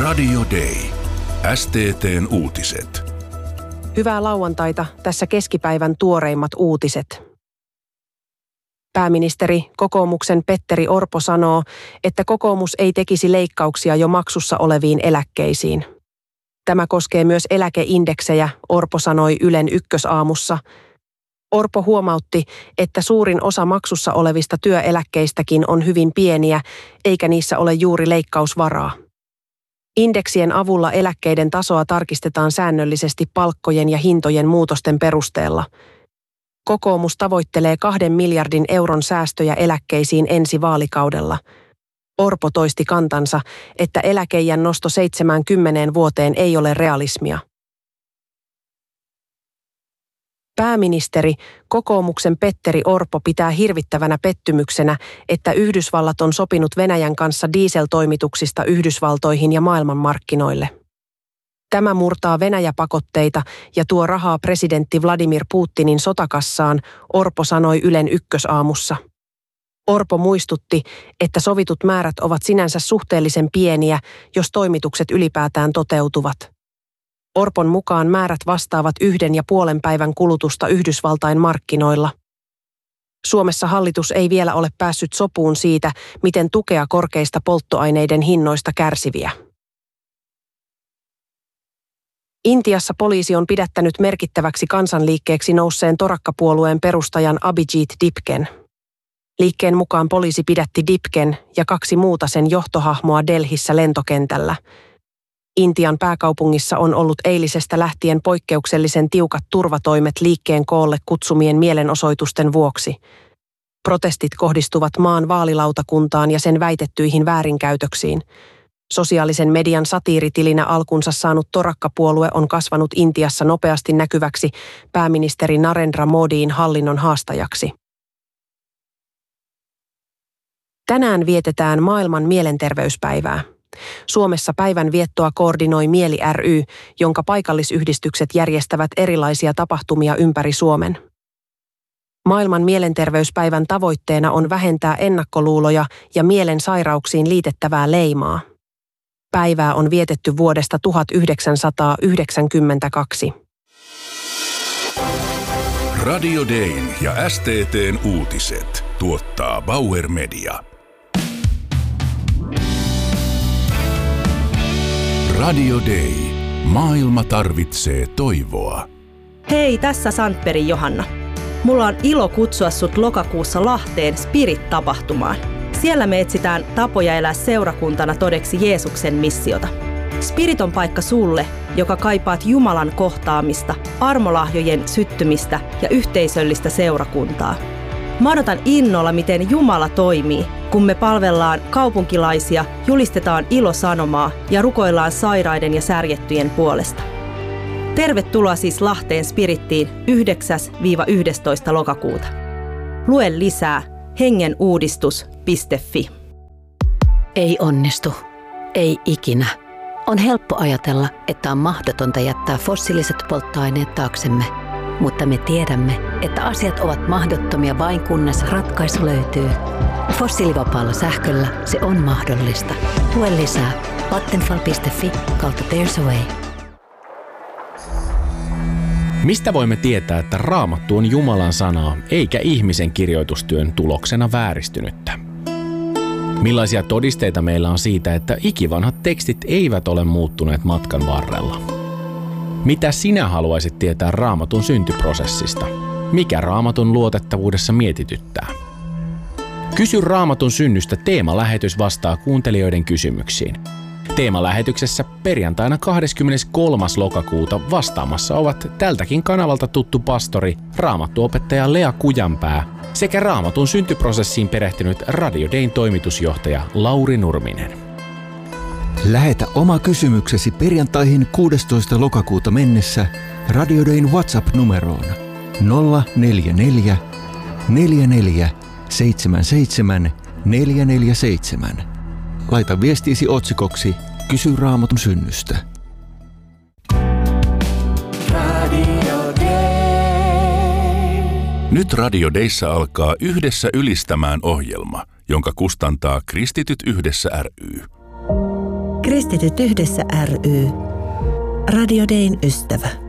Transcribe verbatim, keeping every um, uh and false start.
Radio Day. S T T:n uutiset. Hyvää lauantaita, tässä keskipäivän tuoreimmat uutiset. Pääministeri, kokoomuksen Petteri Orpo sanoo, että kokoomus ei tekisi leikkauksia jo maksussa oleviin eläkkeisiin. Tämä koskee myös eläkeindeksejä, Orpo sanoi Ylen Ykkösaamussa. Orpo huomautti, että suurin osa maksussa olevista työeläkkeistäkin on hyvin pieniä, eikä niissä ole juuri leikkausvaraa. Indeksien avulla eläkkeiden tasoa tarkistetaan säännöllisesti palkkojen ja hintojen muutosten perusteella. Kokoomus tavoittelee kahden miljardin euron säästöjä eläkkeisiin ensi vaalikaudella. Orpo toisti kantansa, että eläkeiän nosto seitsemäänkymmeneen vuoteen ei ole realismia. Pääministeri, kokoomuksen Petteri Orpo pitää hirvittävänä pettymyksenä, että Yhdysvallat on sopinut Venäjän kanssa dieseltoimituksista Yhdysvaltoihin ja maailmanmarkkinoille. Tämä murtaa Venäjä-pakotteita ja tuo rahaa presidentti Vladimir Putinin sotakassaan, Orpo sanoi Ylen Ykkösaamussa. Orpo muistutti, että sovitut määrät ovat sinänsä suhteellisen pieniä, jos toimitukset ylipäätään toteutuvat. Orpon mukaan määrät vastaavat yhden ja puolen päivän kulutusta Yhdysvaltain markkinoilla. Suomessa hallitus ei vielä ole päässyt sopuun siitä, miten tukea korkeista polttoaineiden hinnoista kärsiviä. Intiassa poliisi on pidättänyt merkittäväksi kansanliikkeeksi nousseen torakkapuolueen perustajan Abhijit Dipken. Liikkeen mukaan poliisi pidätti Dipken ja kaksi muuta sen johtohahmoa Delhissä lentokentällä. Intian pääkaupungissa on ollut eilisestä lähtien poikkeuksellisen tiukat turvatoimet liikkeen koolle kutsumien mielenosoitusten vuoksi. Protestit kohdistuvat maan vaalilautakuntaan ja sen väitettyihin väärinkäytöksiin. Sosiaalisen median satiiritilinä alkunsa saanut torakkapuolue on kasvanut Intiassa nopeasti näkyväksi pääministeri Narendra Modiin hallinnon haastajaksi. Tänään vietetään maailman mielenterveyspäivää. Suomessa päivän viettoa koordinoi Mieli ry, jonka paikallisyhdistykset järjestävät erilaisia tapahtumia ympäri Suomen. Maailman mielenterveyspäivän tavoitteena on vähentää ennakkoluuloja ja mielen sairauksiin liitettävää leimaa. Päivää on vietetty vuodesta tuhatyhdeksänsataayhdeksänkymmentäkaksi. Radio Dayn ja S T T:n uutiset tuottaa Bauer Media. Radio Day. Maailma tarvitsee toivoa. Hei, tässä Sandberg Johanna. Mulla on ilo kutsua sut lokakuussa Lahteen Spirit-tapahtumaan. Siellä me etsitään tapoja elää seurakuntana todeksi Jeesuksen missiota. Spirit on paikka sulle, joka kaipaat Jumalan kohtaamista, armolahjojen syttymistä ja yhteisöllistä seurakuntaa. Mä odotan innolla, miten Jumala toimii, kun me palvellaan kaupunkilaisia, julistetaan ilosanomaa ja rukoillaan sairaiden ja särjettyjen puolesta. Tervetuloa siis Lahteen Spirittiin yhdeksäs yhdestoista lokakuuta. Lue lisää hengenuudistus piste fi. Ei onnistu. Ei ikinä. On helppo ajatella, että on mahdotonta jättää fossiiliset polttoaineet taaksemme. Mutta me tiedämme, että asiat ovat mahdottomia vain kunnes ratkaisu löytyy. Fossiilivapaalla sähköllä se on mahdollista. Lue lisää vattenfall piste fi kautta There's a Way. Mistä voimme tietää, että Raamattu on Jumalan sanaa, eikä ihmisen kirjoitustyön tuloksena vääristynyttä? Millaisia todisteita meillä on siitä, että ikivanhat tekstit eivät ole muuttuneet matkan varrella? Mitä sinä haluaisit tietää Raamatun syntyprosessista? Mikä Raamatun luotettavuudessa mietityttää? Kysy Raamatun synnystä teemalähetys vastaa kuuntelijoiden kysymyksiin. Teemalähetyksessä perjantaina kahdeskymmeneskolmas lokakuuta vastaamassa ovat tältäkin kanavalta tuttu pastori, raamattuopettaja Lea Kujanpää sekä Raamatun syntyprosessiin perehtynyt Radio Dayn toimitusjohtaja Lauri Nurminen. Lähetä oma kysymyksesi perjantaihin kuudestoista lokakuuta mennessä Radio Dayn WhatsApp-numeroon nolla neljä neljä, neljä neljä, seitsemän seitsemän, neljä neljä seitsemän. Laita viestiisi otsikoksi Kysy Raamatun synnystä. Radio Day. Nyt Radio Dayssä alkaa Yhdessä ylistämään ohjelma, jonka kustantaa Kristityt yhdessä ry. Kristityt yhdessä ry. Radio Dayn ystävä.